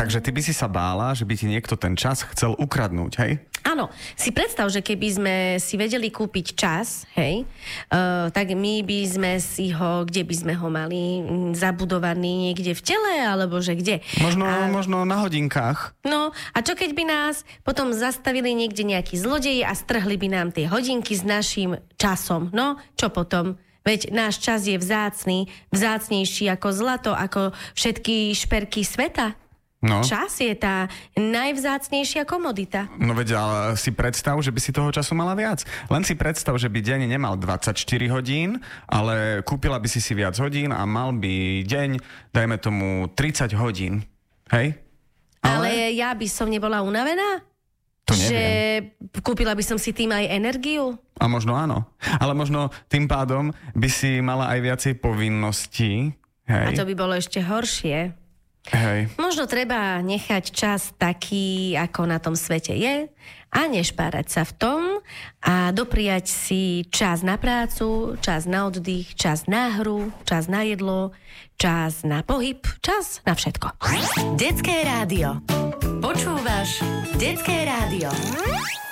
Takže ty by si sa bála, že by ti niekto ten čas chcel ukradnúť, hej? Áno, si predstav, že keby sme si vedeli kúpiť čas, hej, tak my by sme si ho, kde by sme ho mali zabudovaný niekde v tele, alebo že kde? Možno na hodinkách. No, a čo keď by nás potom zastavili niekde nejakí zlodeji a strhli by nám tie hodinky s naším časom? No, čo potom? Veď náš čas je vzácny, vzácnejší ako zlato, ako všetky šperky sveta. No. Čas je tá najvzácnejšia komodita. No veď, ale si predstav, že by si toho času mala viac. Len si predstav, že by deň nemal 24 hodín, ale kúpila by si viac hodín a mal by deň, dajme tomu, 30 hodín. Hej? Ale ja by som nebola unavená? To neviem. Že kúpila by som si tým aj energiu? A možno áno. Ale možno tým pádom by si mala aj viacej povinností. Hej? A to by bolo ešte horšie. Hej. Možno treba nechať čas taký, ako na tom svete je a nešpárať sa v tom a dopriať si čas na prácu, čas na oddych, čas na hru, čas na jedlo, čas na pohyb, čas na všetko. Detské rádio. Počúvaš Detské rádio.